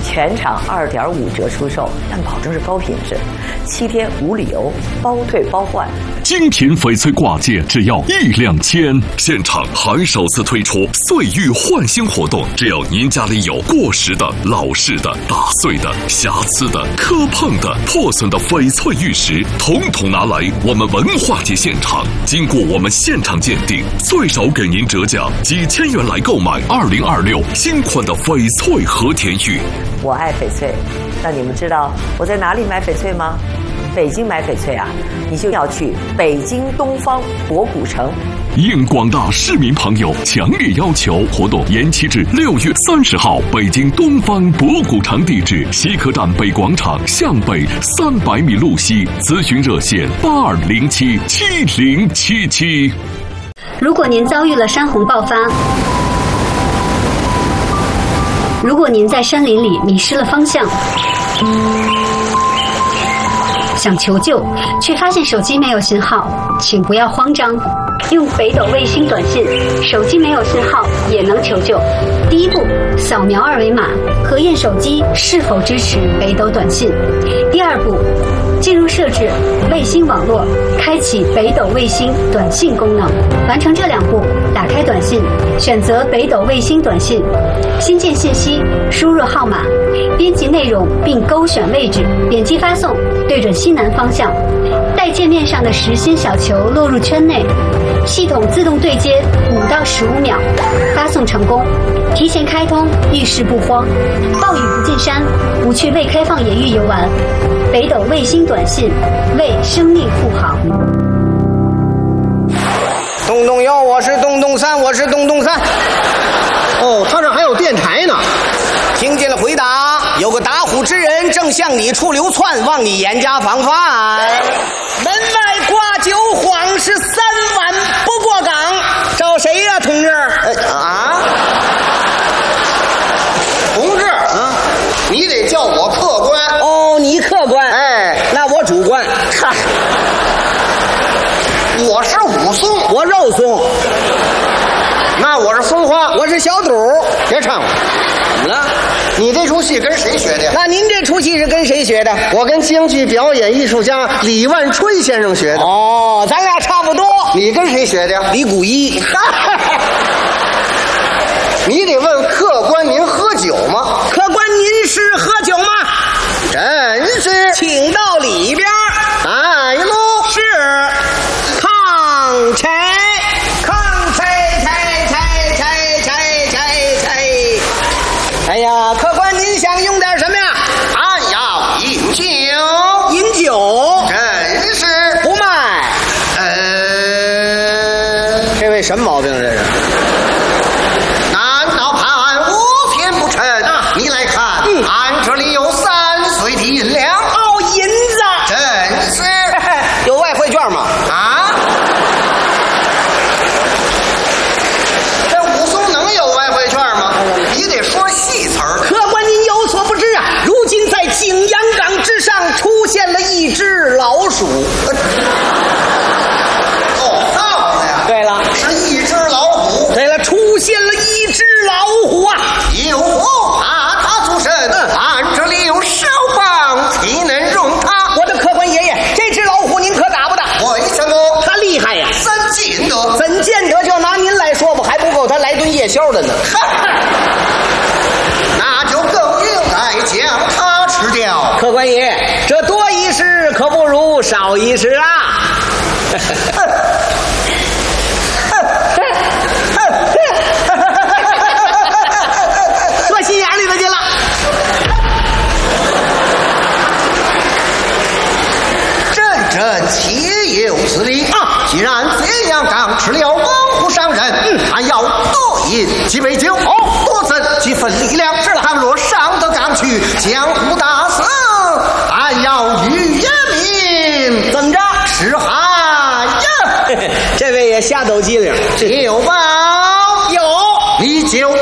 全场2.5折出售，但保证是高品质，7天无理由，包退包换。 精品翡翠挂件只要1两千，现场还首次推出岁玉换新活动，只要您家里有过时的、老式的、打碎的、瑕疵的、磕碰的、破损的翡翠玉石，统统拿来我们文化节现场，经过我们现场鉴定，最少给您折价几千元来购买2026新款的翡翠和田玉。 我爱翡翠，那你们知道我在哪里买翡翠吗？北京买翡翠啊，你就要去北京东方博古城。 应广大市民朋友强烈要求，活动延期至6月30号，北京东方博古城，地址西客站北广场向北300米路西，咨询热线82077077。 如果您遭遇了山洪爆发，如果您在山林里迷失了方向，想求救却发现手机没有信号，请不要慌张，用北斗卫星短信，手机没有信号也能求救。第一步，扫描2维码，核验手机是否支持北斗短信。第二步，进入设置卫星网络，开启北斗卫星短信功能。完成这2步，打开短信，选择北斗卫星短信，新建信息，输入号码，编辑内容并勾选位置，点击发送，对准西南方向，待界面上的实心小球落入圈内，系统自动对接5到15秒，发送成功。提前开通，遇事不慌，暴雨不进山，不去未开放野域游玩。北斗卫星短信，为生命护航。 东东哟，我是东东三，我是东东三。 哦，他这还有电台呢。 听见了回答，有个打虎之人正向你处流窜，望你严加防范。门外挂酒晃是3碗不过岗，找谁呀、同志？ 同志啊，你得叫我客官。 哦，你客官， 哎， 那我主官。 嗨，我是武松， 我肉松， 那我是松花， 我是小肚。 别唱了， 怎么了？ 你这出戏跟谁学的？ 那您这出戏是跟谁学的？ 我跟京剧表演艺术家李万春先生学的。 哦，咱俩差不多。 你跟谁学的？ 李谷一。 你得问客官，您喝酒吗？ 客官，您是喝酒吗？ 真是， 请到里边。 哎喽， 是。炕柴，炕柴，柴。哎呀，客官，您想用点什么呀？ 俺要饮酒。 饮酒？ 真是不卖。这位什么毛病这是？ 难道判我偏不成？你来看，俺这里有3岁的银两。 哦，银子。 真是。 有外汇券吗？ 啊？这武松能有外汇券吗？你得说戏词儿。 客官，您有所不知啊，如今在景阳冈之上出现了一只老鼠。 哦，到了呀。 对了， 是一只老虎。 对了，出现了一只老虎啊！ 有我怕他出身，俺这里有手棒，岂能容他？ 我的客官爷爷，这只老虎您可打不打？ 为什么？ 他厉害呀！ 怎见得？ 怎见得？就拿您来说吧，还不够他来顿夜宵的呢。 那就更应该将他吃掉。 客官爷，这多一事可不如少一事啊！说心眼里头去了。 真岂有此理啊！既然这样刚吃了猛虎伤人，俺要多饮几杯酒，多增几分力量。是了，倘若上得岗去，江湖大胜，俺要与人民怎么着？ 吃海呀！ 这位也瞎抖机灵。 酒包有， 你就